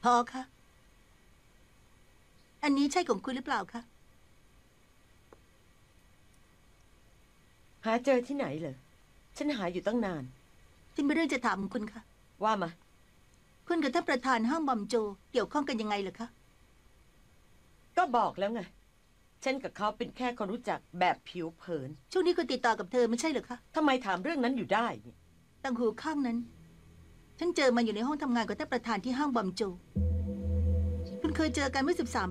พอคะอันนี้ใช่ของคุณหรือเปล่าคะหาเจอที่ไหนเหรอฉันหาอยู่ตั้งนานฉันมีเรื่องจะถามคุณค่ะว่ามาคุณกับท่านประธานห้างบอมโจเกี่ยวข้องกันยังไงเหรอคะก็บอกแล้วไงฉันกับเขาเป็นแค่คนรู้จักแบบผิวเผินช่วงนี้คุณติดต่อกับเธอไม่ใช่เหรอคะทำไมถามเรื่องนั้นอยู่ได้เนี่ยต่างหูข้างนั้นฉันเจอมันอยู่ในห้องทำงานกับท่านประธานที่ห้างบอมโจคุณเคยเจอกันเมื่อ13